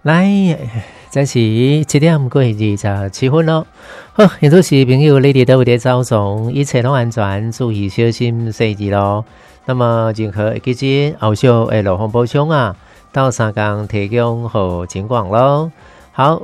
来，这是7点过27分咯。好，现在是朋友，你哋都有在走动，一切拢安全，注意小心细节咯。那么任何基金后续的路况补充啊，到3天提供好情况咯。好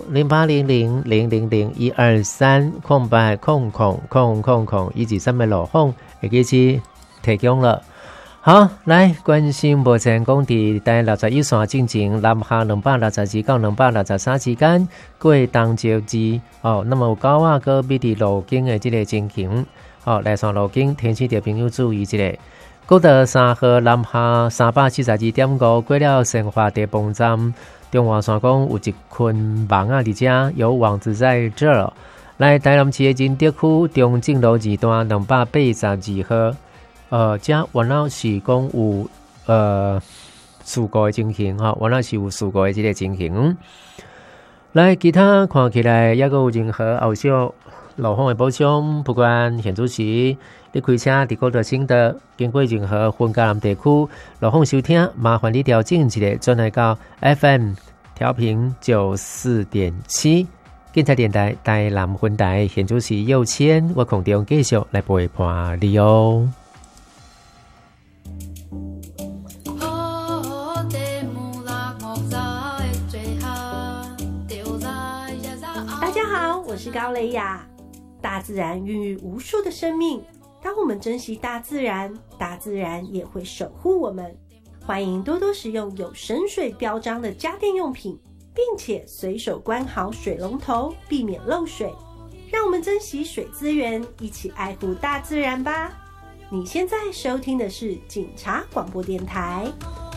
，0800000123空白空123的路况的基金提供了。好，来关心目前讲伫第61线进前南下262到263之间过东石至那么有狗仔搁比伫路径的这个情形，来线路径天气的朋友注意一下。国道3号南下372.5过了成华地磅站，中华线讲有一群网啊伫遮，有网子在这。来台南市的仁德区中正路2段282号。这原来是讲有事故的情形原来是有事故的这个情形。来，其他看起来也有任何后续路况的补充，不管现主时你开车伫国道新的经过任何分嘉南地区路况收听，麻烦你调整一下，转来到 FM 调频94.7。警察电台台南分台现主时右千，我空中继续来陪伴你哦。 我是高蕾雅。大自然孕育无数的生命，当我们珍惜大自然，大自然也会守护我们。欢迎多多使用有省水标章的家电用品，并且随手关好水龙头，避免漏水。让我们珍惜水资源，一起爱护大自然吧。你现在收听的是警察广播电台。